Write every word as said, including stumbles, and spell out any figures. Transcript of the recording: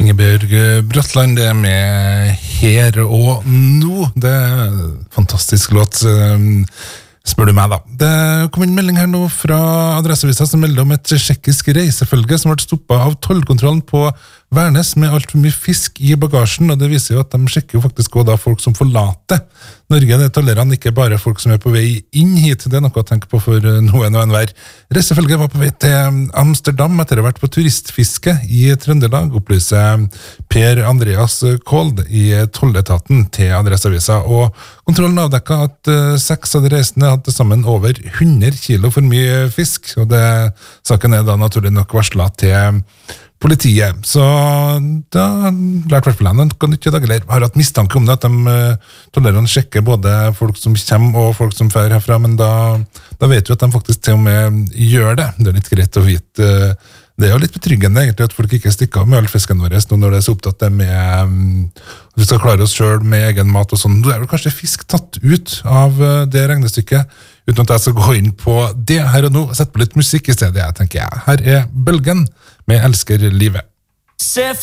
Ingebjørg Bratland det med Her og Nå. Det er en fantastisk låt, spør du meg da. Det kom en melding her nå fra Adresseavisen som melder om et tsjekkisk reisefølge som ble stoppet av tollkontrollen på Værnes med alt for mye fisk i bagasjen, og det viser jo at de sjekker jo faktisk også da folk som forlater Norge. Det tolererer ikke bare folk som er på vei inn hit. Det er noe å tenke på for noen og enhver. Reisefølget var på vei til Amsterdam etter å ha vært på turistfiske i Trøndelag, opplyser Per Andreas Kold i tolletaten til Adresseavisen. Og kontrollen avdekket at seks av de reisende hadde sammen over hundre kilo for mye fisk, og det, saken er da naturlig nok varslet til politiet. Så da lærte hvert fall han noe nytt i dag, eller har hatt mistanke om det, at de tolererne sjekker både folk som kommer og folk som fer herfra, men da, da vet vi at de faktisk til og med gjør det. Det er litt greit å vite. Det er jo litt betryggende egentlig at folk ikke stikker av med all fisken vår nå når det er så opptatt det med at vi skal klare oss selv med egen mat og sånn. Da er vel kanskje fisk tatt ut av det regnestykket, uten at jeg skal gå inn på det her og nå. Sett på litt musikk i stedet, jeg tenker jeg. Her er Bølgen med Elsker livet.